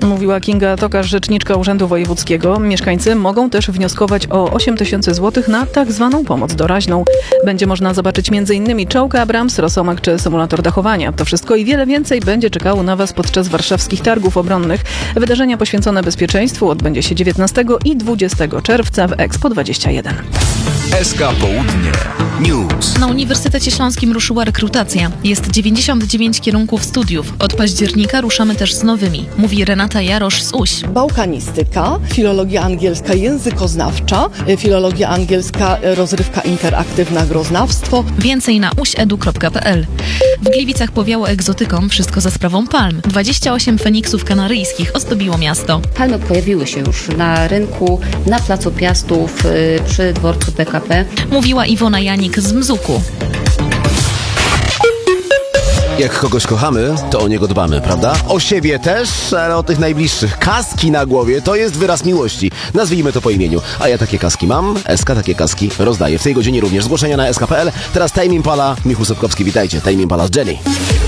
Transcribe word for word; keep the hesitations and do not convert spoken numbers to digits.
Mówiła Kinga Tokarz, rzeczniczka Urzędu Wojewódzkiego. Mieszkańcy mogą też wnioskować o osiem tysięcy złotych na tak zwaną pomoc doraźną. Będzie można zobaczyć między innymi czołg Abrams, Rosomak czy symulator dachowania. To wszystko i wiele więcej będzie czekało na Was podczas warszawskich targów obronnych. Wydarzenia poświęcone bezpieczeństwu odbędzie się dziewiętnastego i dwudziestego czerwca w Expo dwadzieścia jeden. S K Południe News. Na Uniwersytecie Śląskim ruszyła rekrutacja. Jest dziewięćdziesiąt dziewięć kierunków studiów. Od października ruszamy też z nowymi, mówi Renata Jarosz z U Ś. Bałkanistyka, filologia angielska językoznawcza, filologia angielska rozrywka interaktywna groznawstwo. Więcej na uśedu kropka p l. W Gliwicach powiało egzotyką, wszystko za sprawą palm. dwadzieścia osiem feniksów kanaryjskich ozdobiło miasto. Palmy pojawiły się już na rynku, na Placu Piastów, przy dworcu P K P. Mówiła Iwona Janik z Mzuku. Jak kogoś kochamy, to o niego dbamy, prawda? O siebie też, ale o tych najbliższych. Kaski na głowie to jest wyraz miłości. Nazwijmy to po imieniu. A ja takie kaski mam, S K takie kaski rozdaję. W tej godzinie również zgłoszenia na S K kropka p l. Teraz Tame Impala, Michał Sotkowski, witajcie. Tame Impala z Jenny.